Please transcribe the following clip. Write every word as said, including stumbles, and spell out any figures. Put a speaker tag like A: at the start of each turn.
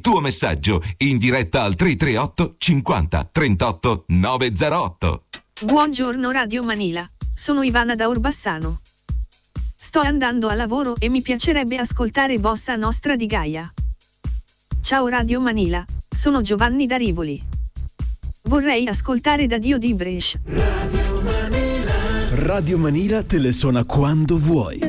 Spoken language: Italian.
A: tuo messaggio in diretta al tre tre otto cinquanta trentotto novecentotto.
B: Buongiorno Radio Manila, sono Ivana da Orbassano. Sto andando a lavoro e mi piacerebbe ascoltare Bossa Nostra di Gaia. Ciao Radio Manila, sono Giovanni da Rivoli. Vorrei ascoltare Da Dio di Brescia.
C: Radio Manila te le suona quando vuoi.